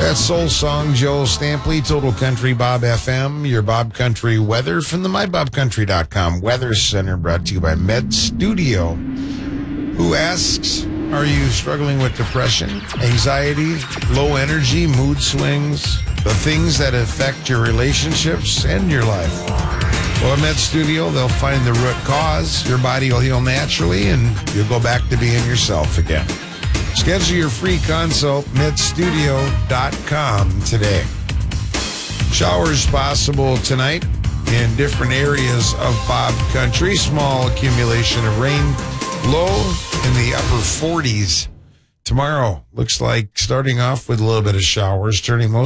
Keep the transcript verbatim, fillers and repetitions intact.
That soul song, Joel Stampley, Total Country Bob F M, your Bob Country weather from the my bob country dot com Weather Center, brought to you by Med Studio, who asks, are you struggling with depression, anxiety, low energy, mood swings, the things that affect your relationships and your life? Well, at Med Studio, they'll find the root cause, your body will heal naturally, and you'll go back to being yourself again. Schedule your free consult, med studio dot com today. Showers possible tonight in different areas of Bob Country. Small accumulation of rain. Low in the upper forties. Tomorrow looks like starting off with a little bit of showers, turning most